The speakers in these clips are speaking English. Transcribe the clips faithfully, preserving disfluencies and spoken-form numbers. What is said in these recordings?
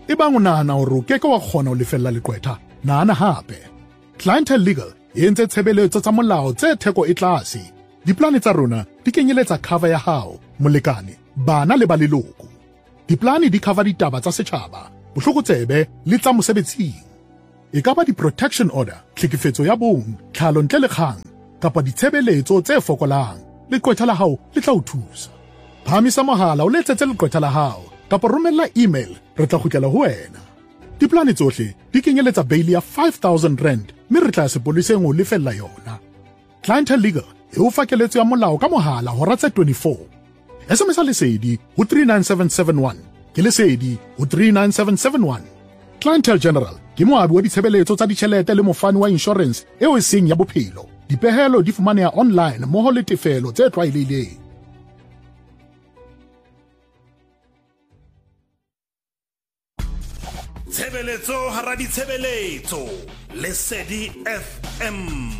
e bang o nahana hore o keke wa kgona ho lefella leqwetha nahana hape Clientele Legal e entse tshebeletso tsa molao tse theko e tlase diplane tsa rona di kenyeletsa cover ya hao molekane bana le ba leloko diplane di cover ditaba tsa setjhaba bohlokotsebe le tsa mosebetsing e ka ba di-protection order tlhekefetso ya bong tlhalo ntle le kgang kapa ditshebeletso tse fokolang leqwetha la hao le tla o thusa phamisa mohala o letsetse leqwetha la hao kapa romella email re tla kgutlela ho wena diplane tsohle di kenyeletsa bail ya five thousand rand mme re tla sepoliseng o lefella yona Clientele Legal e o fa keletso ya molao ka mohala hora tse twenty-four S M S lesedi ho three nine seven seven one ke lesedi ho three nine seven seven one Clientele General ke moabi wa ditshebeletso tsa ditjhelete le mofani wa insurance eo e seng ya bophelo dipehelo di fumaneha online mmoho le tefelo tse tlwaelehileng Tshebeletso hara ditshebeletso Lesedi F M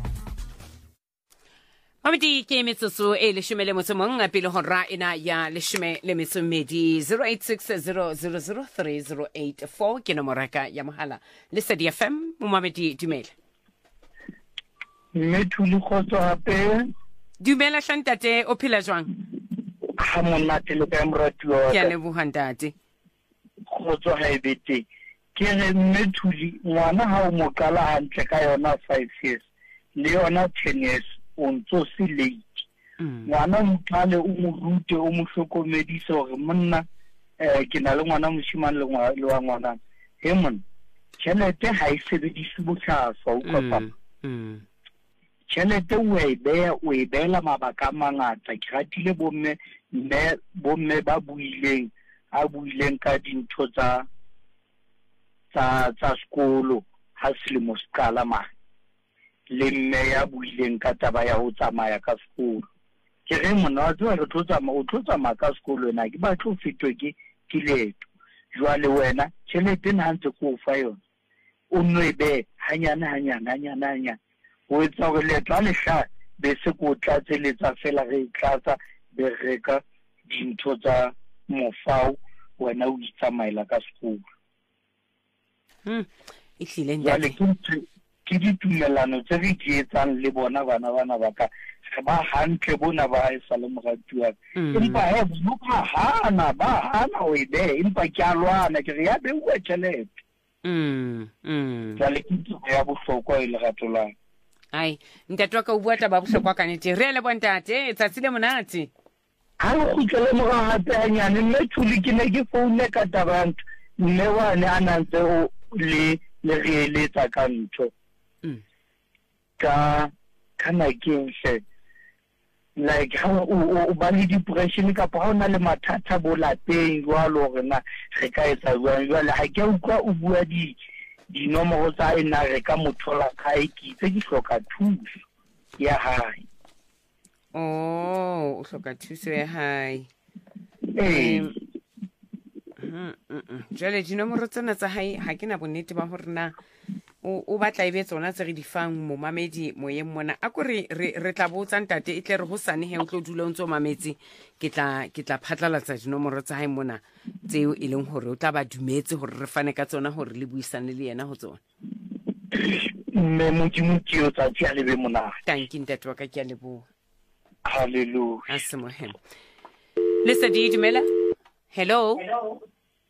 Mamedi ke metsotso e leshome le motso mong pele hora ena ya leshome le metso mmedi zero eight six zero zero zero three zero eight four ke nomoro ya mohala Lesedi F M Mamedi dumela mme thuli khotso hape dumela hlantate o phela jwang ha monate le ka moratuwa ke a leboha ntate khotso ha ebete ke re mme thuli ngwana ha o mo qala hantle ka yona five years le yona ten years o ntso se late ngwana mo qale o mo rute o mo hlokomedisa hore monna eh ke na le ngwana moshimane le ngwana le wa ngwana he monna tjhelete ha e sebedise botlhaswa o kopa tjhelete o e beya o e bela mabaka a mangata ke ratile bomme mme bomme ba buileng a buileng ka dintho tsa tsa tsa skolo ha selemo se qala ma le mme ya buileng ka taba ya ho tsamaya ka skolo ke re mona wa tswa re tlotsa ma o tlotsa ma ka skolo na ke ba tlo fitwe ke ke leto jwale wena tjhelete na ntse ko fa yona o nwebe hanyana hanyana hanyana hanyana o etsa hore leto a lehla be se ko tlatseletsa fela re tlatsa be reka dintho tsa mofao wena o itsamaela ka skolo hm e hlile ntate ke ditumelano tse re di etsang le bona bana bana ba ka re ba hantle bona ba e sa le moratuwa empa he ba hana ba hana o ide empa ke a lwana ke re ya be o tjhelete mm mm jale ke tso ya bohlokwa ile gatolang ai ntate wa ka o bua taba bohlokwa ka nete re le bontate tsatsi le monate ha o khutlele mo ga hape hanyane mme thuli ke ne ke foune ka tabant mme wane a nantse o le le re eletsa ka ntho ka kana ke hle like how o ba le depression ka pa ona le mathata bo lapeng jwalo rena re ka etsa jwale ha ke utlwa o bua di dinomoro tsa ena re ka mothola kae ke tse di hloka thuso ya hae oh o hloka thuso ya hae eh jwale dinomoro tsena tsa hae ha ke na bonnete ba hore na o o batla ibe tsona tse re di fang mo mamedi moyeng mona a ko re re tla botsa ntate e tle re ho sane he o tlo dula o ntso mametse ke tla ke tla phatlalatsa dinomoro tsa hae mona tseo e leng hore o tla ba dumetse hore re fane ka tsona hore le buisane le yena ho tsona mme modimo ke o tsa tsia le be mona thank you ntate wa ka ke a leboha hallelujah asemohem Lesedi dumela hello hello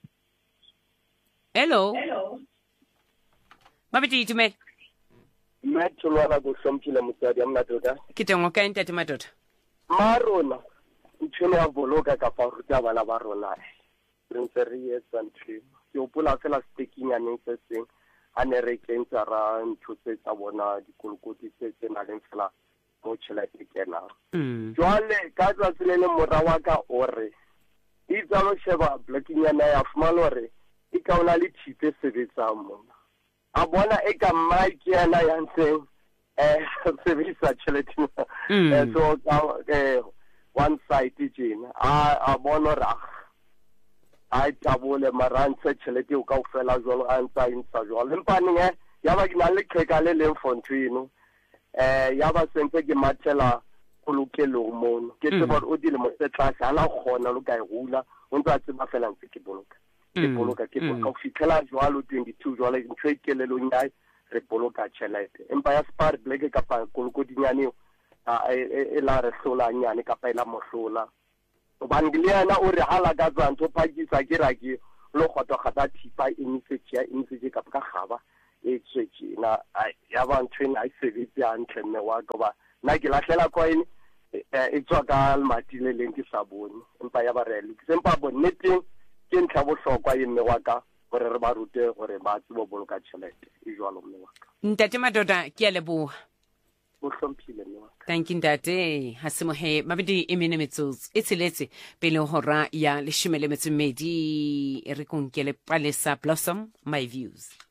hello hello Mabedi dumela Matholwana go hlompile motsadi amna tota ke tengo ka ntate madota marona ntshwe ya boloka ka fa ruta bana ba rona re ntse re etsa ntho ke opola fela speaking ya neng se seng a ne re kentsa ra ntho tse tsa bona dikolokoti tse tse na leng fela mo tšhelete kena jwale ka tsa tselele mora wa ka ore e tsalo sheba blocking ya na ya fumana hore e ka ona le thipe sebetsa mona a bona e ka mike yana ya ntseng eh sebetsa tšhelete eh so eh one side jena a a bona ra a tabole marantse tšhelete o ka o fela jolo a ntsa intsa jolo empaneng eh ya ba ke na le kheka le leng fontino eh ya ba sentse ke mathela kolokelo mono ke tseba o dile mo setla sala gona lo ka e rula o ntse a tseba fela ntse ke boloka re boloka ke boloka o fitlhela jwalo twenty-two jwale ntho e kelelong ya re boloka tšhelete empa ya Spar Black kapa kolokodinyane e la re hlola nyane kapa e la mohlola obane le yena o re hala ka tswa ntho phakisa ke ra ke lo kgotogata thipa inisetše ya inisetše kapa ka gaba e tswetše na ya ba ntho ena e sebetse hantle mme wa ka ba nna ke lahlela coin e tswa ka lemati le leng ke sa bone empa ya ba re lokise empa bonneteng ke ntlha bohlokwa e mme wa ka gore re ba rute gore ba tsebo boloka tšhelete e jwalo mme wa ka ntate Madoda ke a leboha o hlomphile mme wa ka thank you ntate ha se mohe mabedi e mene metsotso e tsheletse pele hora ya leshome le metso e mmedi e re konkele Palesa Blossom My Views.